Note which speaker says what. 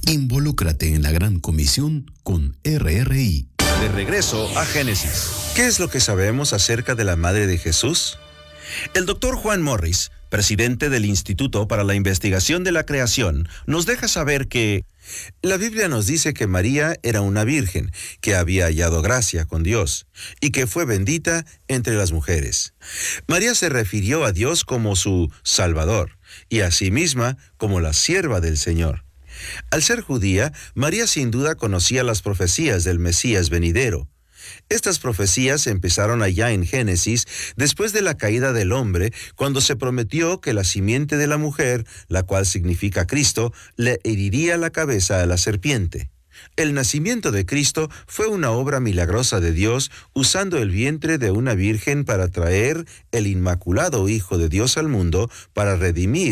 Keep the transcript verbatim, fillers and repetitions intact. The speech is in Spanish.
Speaker 1: Involúcrate en la Gran Comisión con R R I.
Speaker 2: De regreso a Génesis. ¿Qué es lo que sabemos acerca de la Madre de Jesús? El doctor Juan Morris, presidente del Instituto para la Investigación de la Creación, nos deja saber que la Biblia nos dice que María era una virgen, que había hallado gracia con Dios, y que fue bendita entre las mujeres. María se refirió a Dios como su Salvador, y a sí misma como la sierva del Señor. Al ser judía, María sin duda conocía las profecías del Mesías venidero. Estas profecías empezaron allá en Génesis, después de la caída del hombre, cuando se prometió que la simiente de la mujer, la cual significa Cristo, le heriría la cabeza a la serpiente. El nacimiento de Cristo fue una obra milagrosa de Dios, usando el vientre de una virgen para traer el inmaculado Hijo de Dios al mundo para redimir